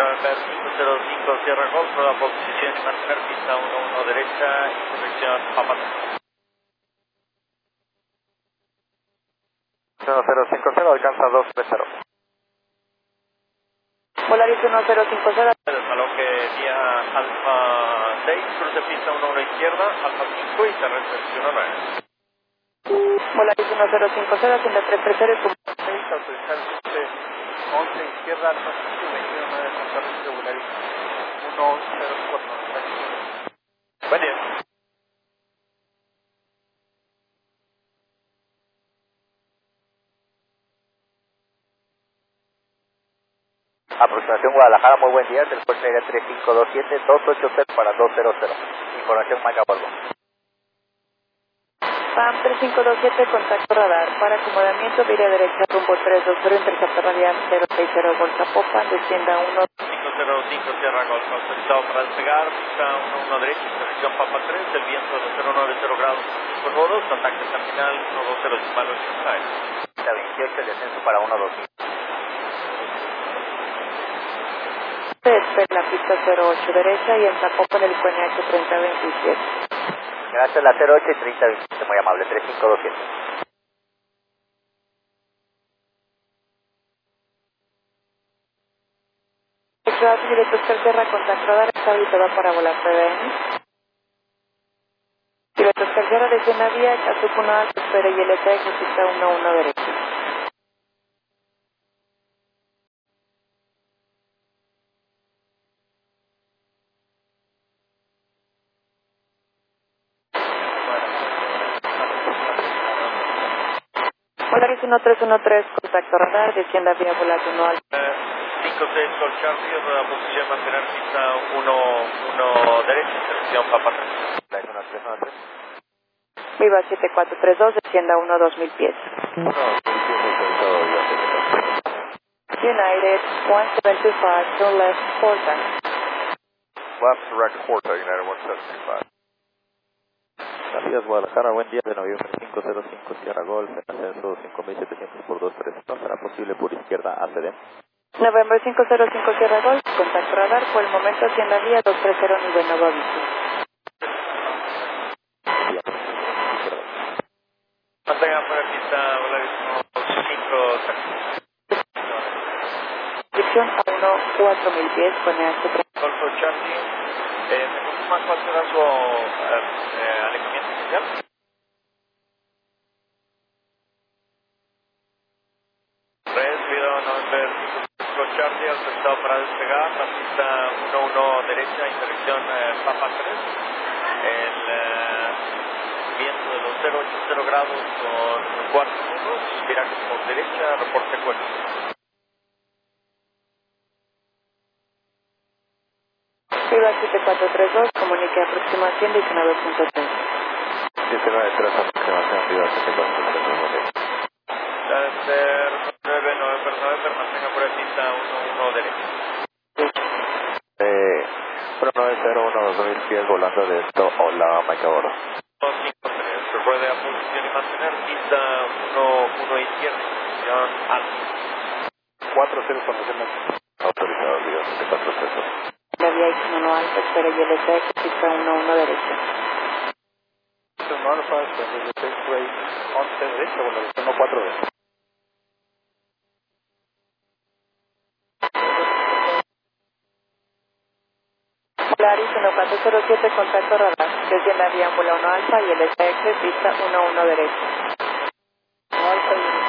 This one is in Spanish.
November 505 Sierra Golf, nueva posición y mantener pista 11 derecha, intersección Papa 1050, alcanza 230. Volaris 1050. El salón que vía Alfa 6, cruce pista 11 izquierda, Alfa 5 y terrestre 9. Volaris 1050, haciendo 330 y Autorizar el cruce 11 izquierda, Alfa 5 y 29 con terrestre Volaris 104. Buen día. Aproximación Guadalajara, muy buen día, del puerto aéreo 3527-280 para 200. Información Mike a bordo. PAM 3527, contacto radar. Para acomodamiento, vía derecha, rumbo 320, interceptor radial 060, Volta Popa, descienda 1. 505 Sierra Golf, autorizado para despegar, pista 11 derecha, intersección Papa 3, el viento de 090 grados por nodos, contacto terminal 120 decimal 89. Pista 28, el descenso para 125. La pista 08 derecha y en Zapopan el QNH 3027. Gracias, la 08 y 3027, muy amable, 3527. Directo Tierra, contacto radar, está habilitado para volar PBN. Directo Tierra, descienda vía, Casuco 1 alto, espera y LTX, pista 11 derecha. Volaris 1313, contacto radar, descienda vía volar 1 alto. 56 Sol Charlie, nueva posición, mantener pista 1 derecha, intersección Papa 3. 1313. Viva 7432, descienda 2000 pies. United 175 to left Porta. Left direct Porta, United 175. Gracias, Guadalajara, buen día, de noviembre 505 Sierra Golf, en ascenso 5700 por 230, será posible por izquierda ACD. November 505 Sierra Golf, contacto radar, por el momento hacienda vía 230 nivel nuevo aviso. Mantenga por la pista Volaris 5. Dirección a 4000 pies con EH3. Golfo Charlie, ¿me confirma cuál será su alejamiento inicial? Recibido November 5 Charlie, autorizado para despegar, la pista 11 derecha, intersección Papa 3, el viento de los 080 grados con cuarto nudos, viraje por derecha, reporte cuerpo. Viva 7432, comunique aproximación 19.3. 19.3, aproximación, Viva 7432. November, mantenga por el pista 11 derecha. 1901, 2000 pies, volando de esto, hola, Mike a bordo. 253, ruede a posición y mantener pista 1 izquierda, posición alta. 40 conocimiento. Autorizado, Viva 7432. La vía X1 alto, espera y LTX, pista 11 derecha. No alfa, el takeaway 11 derecha, bueno, 14 derecha. Volaris 1407, contacto radar, desde la vía 1 alfa y LTX, pista 11 derecha. Alfa y